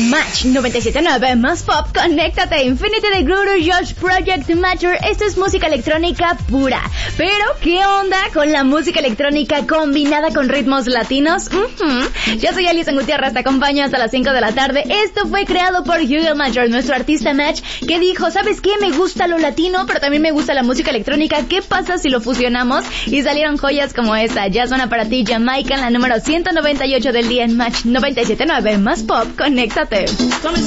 Match 97.9 más pop, conéctate. Infinity de Guru, Josh Project, Matter. Esto es música electrónica pura. Pero, ¿qué onda con la música electrónica combinada con ritmos latinos? Yo soy Alison Gutiérrez, te acompaño hasta las 5 de la tarde. Esto fue creado por Hugo Matter, nuestro artista Match, que dijo, ¿sabes qué? Me gusta lo latino, pero también me gusta la música electrónica. ¿Qué pasa si lo fusionamos? Y salieron joyas como esta. Ya suena para ti Jamaica en la número 198 del día en Match 97.9 más pop, conéctate.